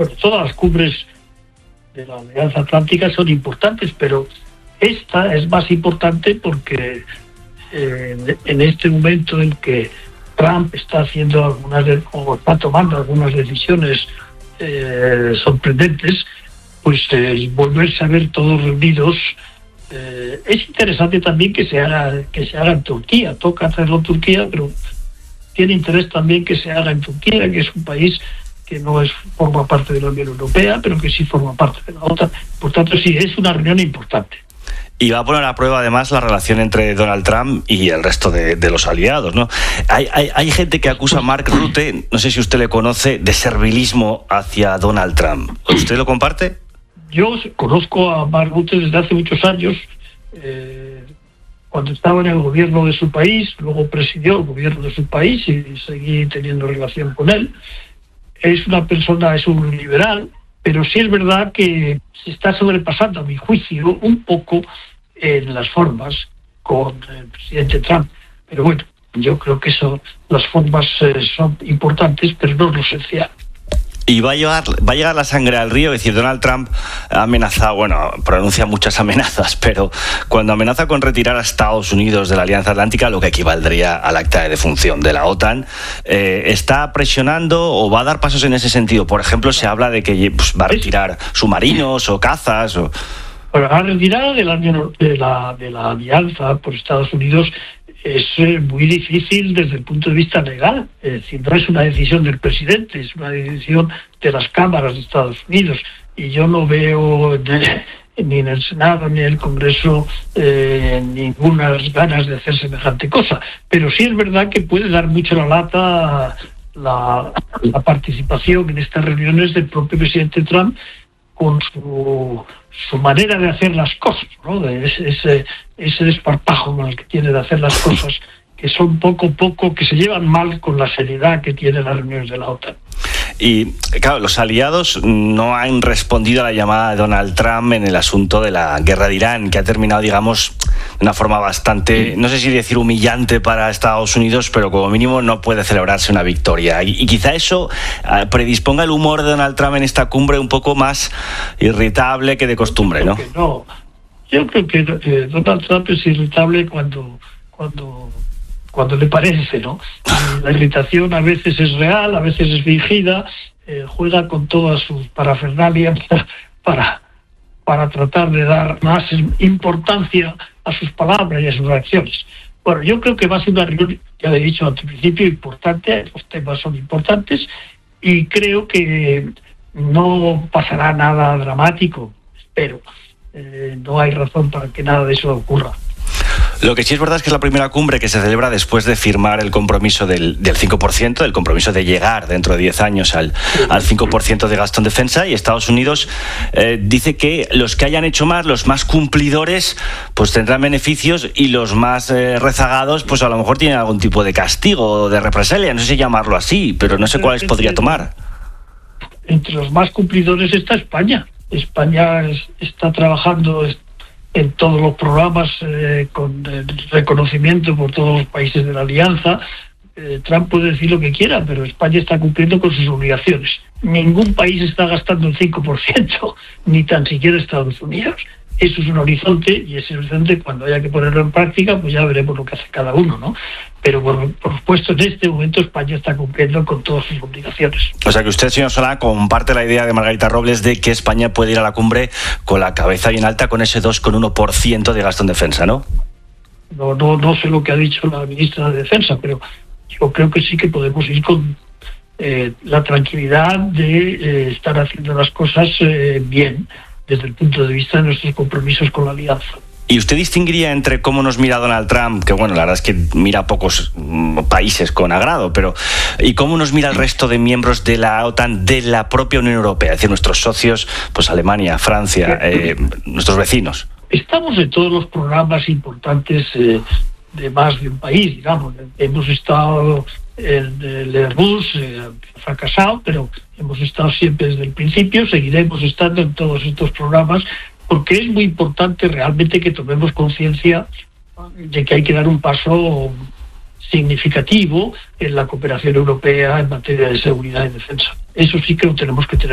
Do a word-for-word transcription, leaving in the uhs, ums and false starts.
bueno, todas las cumbres de la Alianza Atlántica son importantes, pero esta es más importante porque eh, en este momento en que Trump está haciendo algunas de, o está tomando algunas decisiones eh, sorprendentes, pues eh, volverse a ver todos reunidos. Eh, es interesante también que se haga que se haga en Turquía. Toca hacerlo en Turquía, pero tiene interés también que se haga en Turquía, que es un país que no es forma parte de la Unión Europea, pero que sí forma parte de la OTAN. Por tanto, sí, es una reunión importante. Y va a poner a prueba, además, la relación entre Donald Trump y el resto de, de los aliados, ¿no? Hay, hay, hay gente que acusa a Mark Rutte, no sé si usted le conoce, de servilismo hacia Donald Trump. ¿Usted lo comparte? Yo conozco a Mark Rutte desde hace muchos años, eh, cuando estaba en el gobierno de su país, luego presidió el gobierno de su país y seguí teniendo relación con él. Es una persona, es un liberal, pero sí es verdad que se está sobrepasando, a mi juicio, un poco en las formas con el presidente Trump. Pero bueno, yo creo que eso, las formas eh, son importantes, pero no lo esencial. Y va a llegar, va a llegar la sangre al río. Es decir, Donald Trump ha amenazado, bueno, pronuncia muchas amenazas, pero cuando amenaza con retirar a Estados Unidos de la Alianza Atlántica, lo que equivaldría al acta de defunción de la OTAN, eh, ¿está presionando o va a dar pasos en ese sentido? Por ejemplo, se habla de que pues, va a retirar submarinos o cazas. O... Bueno, la retirada de la, de, la, de la Alianza por Estados Unidos es muy difícil desde el punto de vista legal. Es decir, no es una decisión del presidente, es una decisión de las cámaras de Estados Unidos. Y yo no veo de, ni en el Senado ni en el Congreso eh, ninguna ganas de hacer semejante cosa. Pero sí es verdad que puede dar mucho la lata la, la participación en estas reuniones del propio presidente Trump con su, su manera de hacer las cosas, ¿no? Ese, ese, ese desparpajo con el que tiene de hacer las cosas, que son poco a poco, que se llevan mal con la seriedad que tienen las reuniones de la OTAN. Y claro, los aliados no han respondido a la llamada de Donald Trump en el asunto de la guerra de Irán, que ha terminado, digamos, de una forma bastante, no sé si decir humillante para Estados Unidos, pero como mínimo no puede celebrarse una victoria. Y, y quizá eso uh, predisponga el humor de Donald Trump en esta cumbre un poco más irritable que de costumbre, ¿no? No, yo creo que eh, Donald Trump es irritable cuando... cuando cuando le parece, ¿no? La irritación a veces es real, a veces es fingida, eh, juega con todas sus parafernalias para, para tratar de dar más importancia a sus palabras y a sus reacciones. Bueno, yo creo que va a ser una reunión, ya lo he dicho al principio, importante, los temas son importantes, y creo que no pasará nada dramático, espero. Eh, no hay razón para que nada de eso ocurra. Lo que sí es verdad es que es la primera cumbre que se celebra después de firmar el compromiso del, del cinco por ciento, el compromiso de llegar dentro de diez años al, al cinco por ciento de gasto en defensa, y Estados Unidos eh, dice que los que hayan hecho más, los más cumplidores, pues tendrán beneficios, y los más eh, rezagados, pues a lo mejor tienen algún tipo de castigo o de represalia, no sé si llamarlo así, pero no sé cuáles podría tomar. Entre los más cumplidores está España. España es, está trabajando en todos los programas eh, con el reconocimiento por todos los países de la Alianza. Eh, Trump puede decir lo que quiera, pero España está cumpliendo con sus obligaciones. Ningún país está gastando el cinco por ciento, ni tan siquiera Estados Unidos. Eso es un horizonte, y ese horizonte, cuando haya que ponerlo en práctica, pues ya veremos lo que hace cada uno, ¿no? Pero por, por supuesto, en este momento España está cumpliendo con todas sus obligaciones. O sea que usted, señor Solá, comparte la idea de Margarita Robles de que España puede ir a la cumbre con la cabeza bien alta, con ese dos coma uno por ciento de gasto en defensa, ¿no? No, no, no sé lo que ha dicho la ministra de Defensa, pero yo creo que sí que podemos ir con eh, la tranquilidad de eh, estar haciendo las cosas eh, bien, desde el punto de vista de nuestros compromisos con la Alianza. ¿Y usted distinguiría entre cómo nos mira Donald Trump, que bueno, la verdad es que mira a pocos países con agrado, pero y cómo nos mira el resto de miembros de la OTAN, de la propia Unión Europea, es decir, nuestros socios, pues Alemania, Francia, eh, nuestros vecinos? Estamos en todos los programas importantes eh, de más de un país, digamos. Hemos estado en el Airbus, eh, fracasado, pero hemos estado siempre desde el principio, seguiremos estando en todos estos programas, porque es muy importante realmente que tomemos conciencia de que hay que dar un paso significativo en la cooperación europea en materia de seguridad y defensa. Eso sí que lo tenemos que tener.